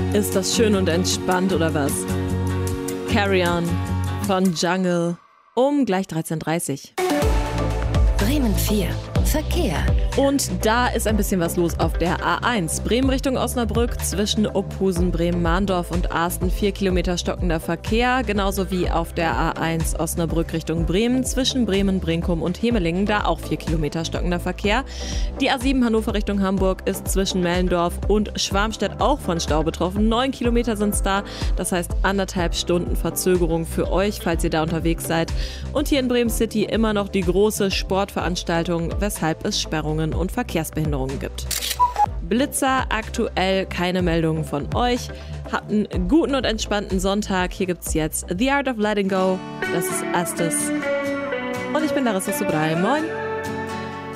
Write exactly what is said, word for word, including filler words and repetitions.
Ist das schön und entspannt oder was? Carry On von Jungle um gleich dreizehn Uhr dreißig. Bremen vier. Verkehr. Und da ist ein bisschen was los auf der A eins. Bremen Richtung Osnabrück zwischen Ophusen, Bremen-Mahndorf und Asten vier Kilometer stockender Verkehr. Genauso wie auf der A eins Osnabrück Richtung Bremen zwischen Bremen, Brinkum und Hemelingen. Da auch vier Kilometer stockender Verkehr. Die A sieben Hannover Richtung Hamburg ist zwischen Mellendorf und Schwarmstedt auch von Stau betroffen. Neun Kilometer sind es da. Das heißt anderthalb Stunden Verzögerung für euch, falls ihr da unterwegs seid. Und hier in Bremen City immer noch die große Sportveranstaltung, weshalb es Sperrungen und Verkehrsbehinderungen gibt. Blitzer, aktuell keine Meldungen von euch. Habt einen guten und entspannten Sonntag. Hier gibt's jetzt The Art of Letting Go. Das ist Estes. Und ich bin Larissa Subrai. Moin!